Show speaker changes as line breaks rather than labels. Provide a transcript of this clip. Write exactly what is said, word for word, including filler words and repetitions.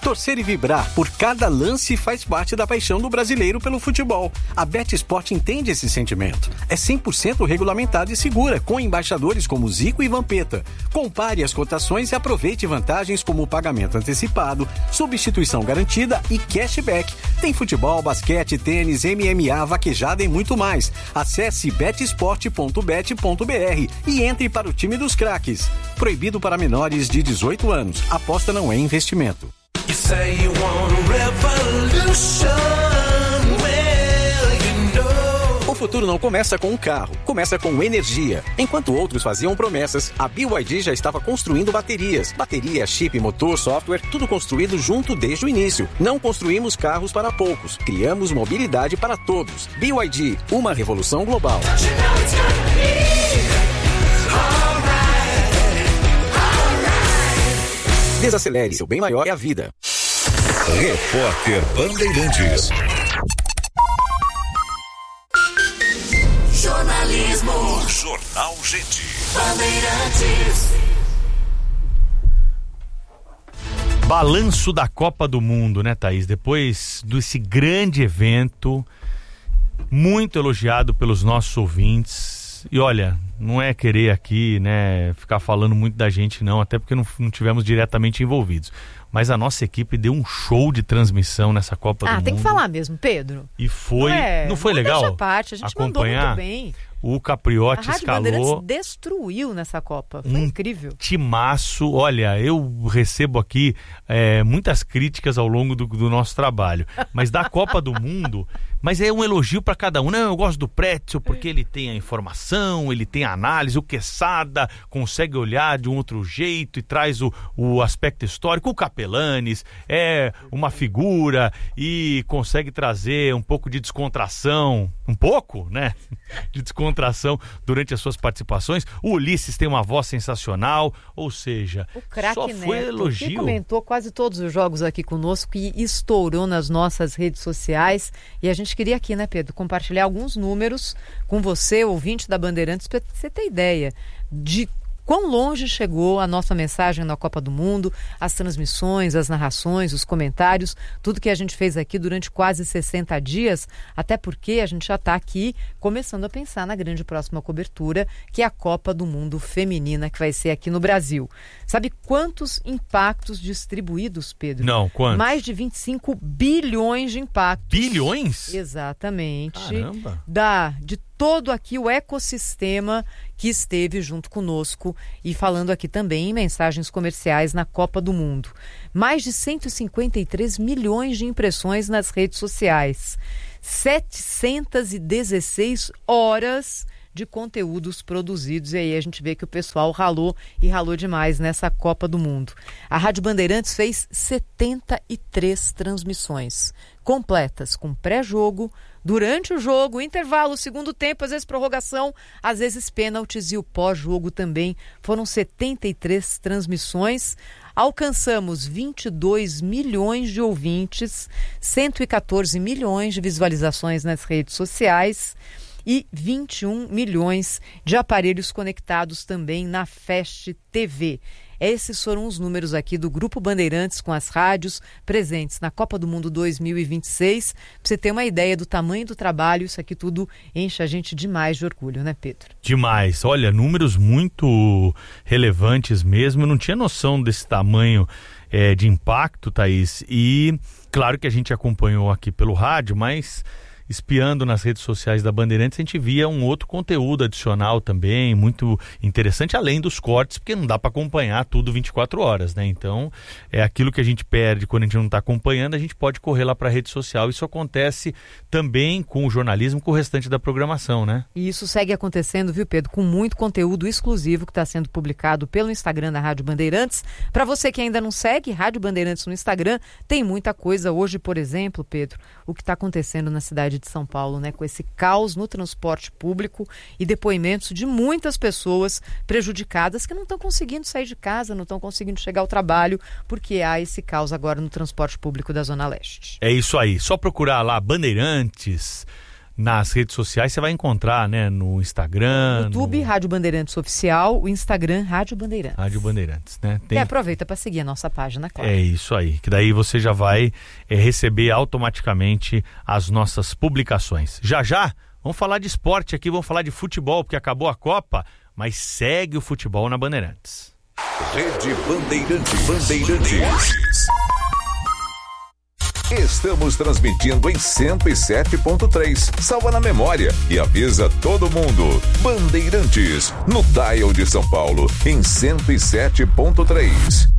Torcer e vibrar por cada lance faz parte da paixão do brasileiro pelo futebol. A BetSport entende esse sentimento. É cem por cento regulamentada e segura, com embaixadores como Zico e Vampeta. Compare as cotações e aproveite vantagens como pagamento antecipado, substituição garantida e cashback. Tem futebol, basquete, tênis, M M A, vaquejada e muito mais. Acesse bet sport ponto bet ponto b r e entre para o time dos craques. Proibido para menores de dezoito anos. Aposta não é investimento.
You say you want a revolution, well, you know.
O futuro não começa com um carro, começa com energia. Enquanto outros faziam promessas, a B Y D já estava construindo baterias. Bateria, chip, motor, software, tudo construído junto desde o início. Não construímos carros para poucos, criamos mobilidade para todos. B Y D, uma revolução global. Desacelere, seu bem maior é a vida.
Repórter Bandeirantes.
Jornalismo.
Jornal Gente.
Bandeirantes.
Balanço da Copa do Mundo, né, Thaís? Depois desse grande evento, muito elogiado pelos nossos ouvintes. E olha, não é querer aqui, né, ficar falando muito da gente não, até porque não, não tivemos diretamente envolvidos. Mas a nossa equipe deu um show de transmissão nessa Copa
ah,
do Mundo.
Ah, tem que falar mesmo, Pedro.
E foi, não, é, não foi
não
legal?
Deixa a parte, a gente
acompanhar
mandou muito bem.
O Capriotti
a Rádio
escalou.
Bandeirantes destruiu nessa Copa, foi
um
incrível.
Timaço, olha, eu recebo aqui é, muitas críticas ao longo do, do nosso trabalho, mas da Copa do Mundo, mas é um elogio para cada um. Não, eu gosto do Pretzel porque ele tem a informação, ele tem a análise, o Quesada consegue olhar de um outro jeito e traz o, o aspecto histórico. O Capelanes é uma figura e consegue trazer um pouco de descontração, um pouco, né? De descontração durante as suas participações. O Ulisses tem uma voz sensacional, ou seja,
o craque
só foi
Neto,
elogio.
Que comentou quase todos os jogos aqui conosco e estourou nas nossas redes sociais. E a gente queria aqui, né, Pedro, compartilhar alguns números com você, ouvinte da Bandeirantes, para você ter ideia de quão longe chegou a nossa mensagem na Copa do Mundo, as transmissões, as narrações, os comentários, tudo que a gente fez aqui durante quase sessenta dias, até porque a gente já está aqui começando a pensar na grande próxima cobertura, que é a Copa do Mundo Feminina, que vai ser aqui no Brasil. Sabe quantos impactos distribuídos, Pedro?
Não, quantos?
Mais de vinte e cinco bilhões de impactos.
Bilhões?
Exatamente.
Caramba.
Da, de todo aqui o ecossistema que esteve junto conosco e falando aqui também em mensagens comerciais na Copa do Mundo. Mais de cento e cinquenta e três milhões de impressões nas redes sociais. setecentas e dezesseis horas de conteúdos produzidos. E aí a gente vê que o pessoal ralou e ralou demais nessa Copa do Mundo. A Rádio Bandeirantes fez setenta e três transmissões completas, com pré-jogo, durante o jogo, intervalo, segundo tempo, às vezes prorrogação, às vezes pênaltis e o pós-jogo também. Foram setenta e três transmissões. Alcançamos vinte e dois milhões de ouvintes, cento e catorze milhões de visualizações nas redes sociais e vinte e um milhões de aparelhos conectados também na Fast T V. Esses foram os números aqui do Grupo Bandeirantes com as rádios presentes na Copa do Mundo dois mil e vinte e seis. Para você ter uma ideia do tamanho do trabalho, isso aqui tudo enche a gente demais de orgulho, né, Pedro?
Demais. Olha, números muito relevantes mesmo. Eu não tinha noção desse tamanho é, de impacto, Thaís. E claro que a gente acompanhou aqui pelo rádio, mas espiando nas redes sociais da Bandeirantes, a gente via um outro conteúdo adicional também, muito interessante, além dos cortes, porque não dá para acompanhar tudo vinte e quatro horas, né? Então, é aquilo que a gente perde quando a gente não está acompanhando, a gente pode correr lá para a rede social. Isso acontece também com o jornalismo, com o restante da programação, né?
E isso segue acontecendo, viu, Pedro? Com muito conteúdo exclusivo que está sendo publicado pelo Instagram da Rádio Bandeirantes. Para você que ainda não segue Rádio Bandeirantes no Instagram, tem muita coisa. Hoje, por exemplo, Pedro, o que está acontecendo na cidade de São Paulo, né, com esse caos no transporte público e depoimentos de muitas pessoas prejudicadas que não estão conseguindo sair de casa, não estão conseguindo chegar ao trabalho, porque há esse caos agora no transporte público da Zona Leste.
É isso aí, só procurar lá Bandeirantes nas redes sociais, você vai encontrar, né? No Instagram.
YouTube,
no...
Rádio Bandeirantes Oficial, o Instagram, Rádio Bandeirantes.
Rádio Bandeirantes, né?
Tem... E aproveita para seguir a nossa página, claro.
É isso aí, que daí você já vai é, receber automaticamente as nossas publicações. Já já, vamos falar de esporte aqui, vamos falar de futebol, porque acabou a Copa, mas segue o futebol na Bandeirantes.
Rede Bandeirantes. Bandeirantes. Estamos transmitindo em cento e sete ponto três. Salva na memória e avisa todo mundo. Bandeirantes, no dial de São Paulo, em cento e sete ponto três.